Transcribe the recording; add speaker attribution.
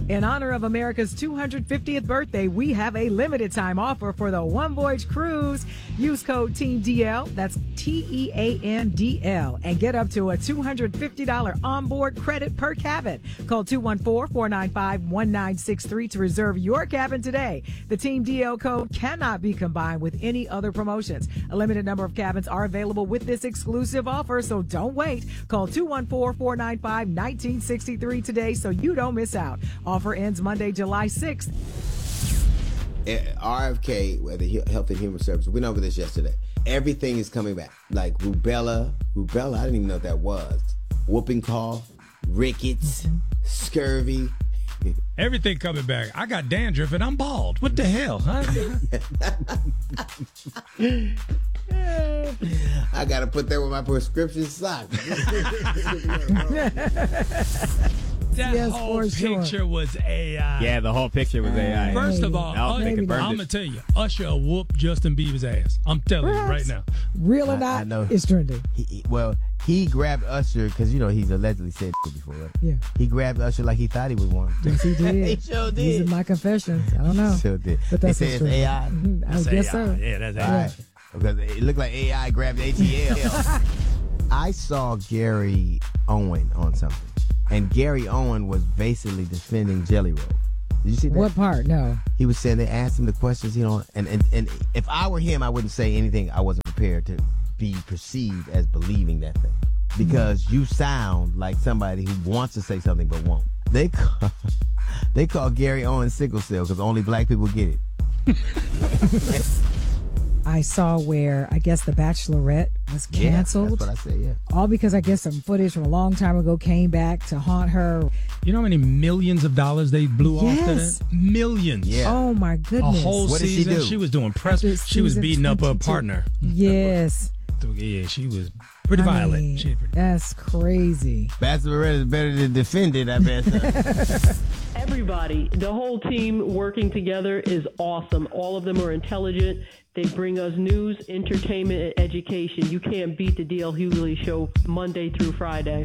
Speaker 1: In honor of America's 250th birthday, we have a limited time offer for the One Voyage Cruise. Use code TEAMDL, that's TEAMDL, and get up to a $250 onboard credit per cabin. Call 214-495-1963 to reserve your cabin today. The Team DL code cannot be combined with any other promotions. A limited number of cabins are available with this exclusive offer, so don't wait. Call 214-495-1963 today so you don't miss out. Offer ends Monday, July 6th.
Speaker 2: RFK, the Health and Human Services, we went over this yesterday. Everything is coming back. Like rubella, I didn't even know what that was. Whooping cough, rickets, scurvy.
Speaker 3: Everything coming back. I got dandruff and I'm bald. What the hell? Huh?
Speaker 2: I got to put that with my prescription socks.
Speaker 3: That whole picture was AI.
Speaker 4: Yeah, the whole picture was AI.
Speaker 3: First of all, I'm going to tell you, Usher whooped Justin Bieber's ass. I'm telling you right now.
Speaker 1: Real or not, it's trending.
Speaker 5: He grabbed Usher because, he's allegedly said before, right?
Speaker 1: Yeah.
Speaker 5: He grabbed Usher like he thought he was one.
Speaker 1: Yes, he did.
Speaker 5: He sure did.
Speaker 1: These are my confessions. I don't know.
Speaker 5: He sure did.
Speaker 1: But that's
Speaker 5: they say it's AI.
Speaker 1: I guess so.
Speaker 3: Yeah, that's AI.
Speaker 5: Right. Because it looked like AI grabbed ATL. I saw Gary Owen on something. And Gary Owen was basically defending Jelly Roll. Did you see that?
Speaker 1: What part? No.
Speaker 5: He was saying they asked him the questions, and if I were him, I wouldn't say anything I wasn't prepared to be perceived as believing that thing. Because you sound like somebody who wants to say something but won't. They call Gary Owen sickle cell because only black people get it.
Speaker 1: I saw where I guess The Bachelorette was canceled.
Speaker 5: Yeah, that's what I said, yeah.
Speaker 1: All because I guess some footage from a long time ago came back to haunt her.
Speaker 3: You know how many millions of dollars they blew off to that? Millions.
Speaker 5: Yeah.
Speaker 1: Oh my goodness.
Speaker 3: A whole
Speaker 5: What
Speaker 3: season.
Speaker 5: did she do?
Speaker 3: She was doing press. She was beating up her partner.
Speaker 1: Yes.
Speaker 3: Yeah, she was pretty violent.
Speaker 1: That's crazy.
Speaker 5: Bachelorette is better than defended, I bet.
Speaker 6: Everybody, the whole team working together is awesome. All of them are intelligent. They bring us news, entertainment, and education. You can't beat the D.L. Hughley Show Monday through Friday.